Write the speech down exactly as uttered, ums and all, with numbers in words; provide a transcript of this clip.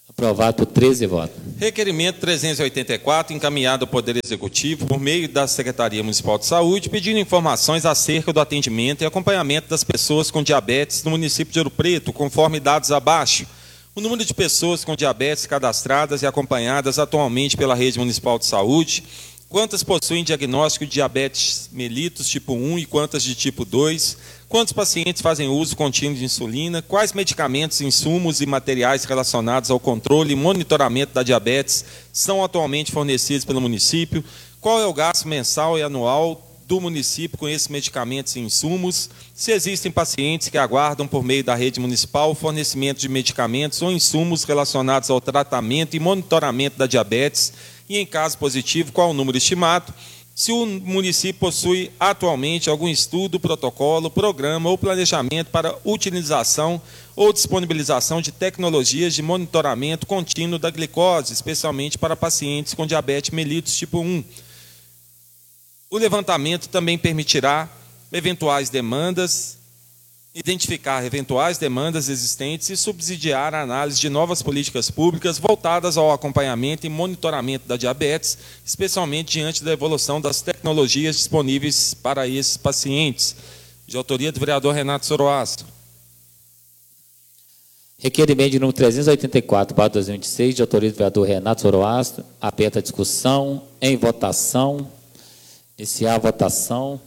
Aprovado por treze votos. Requerimento trezentos e oitenta e quatro, encaminhado ao Poder Executivo por meio da Secretaria Municipal de Saúde, pedindo informações acerca do atendimento e acompanhamento das pessoas com diabetes no município de Ouro Preto, conforme dados abaixo. O número de pessoas com diabetes cadastradas e acompanhadas atualmente pela Rede Municipal de Saúde, quantas possuem diagnóstico de diabetes mellitus tipo um e quantas de tipo dois, quantos pacientes fazem uso contínuo de insulina, quais medicamentos, insumos e materiais relacionados ao controle e monitoramento da diabetes são atualmente fornecidos pelo município, qual é o gasto mensal e anual do município com esses medicamentos e insumos, se existem pacientes que aguardam por meio da rede municipal o fornecimento de medicamentos ou insumos relacionados ao tratamento e monitoramento da diabetes e, em caso positivo, qual o número estimado, se o município possui atualmente algum estudo, protocolo, programa ou planejamento para utilização ou disponibilização de tecnologias de monitoramento contínuo da glicose, especialmente para pacientes com diabetes mellitus tipo um. O levantamento também permitirá eventuais demandas, identificar eventuais demandas existentes e subsidiar a análise de novas políticas públicas voltadas ao acompanhamento e monitoramento da diabetes, especialmente diante da evolução das tecnologias disponíveis para esses pacientes. De autoria do vereador Renato Soroastro. Requerimento de número trezentos e oitenta e quatro, barra dois mil e vinte e seis, de autoria do vereador Renato Soroastro. Aberta a discussão. Em votação. Iniciar a votação.